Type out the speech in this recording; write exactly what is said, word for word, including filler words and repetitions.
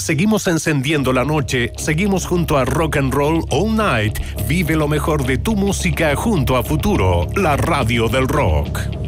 Seguimos encendiendo la noche, seguimos junto a Rock and Roll All Night. Vive lo mejor de tu música junto a Futuro, la radio del rock.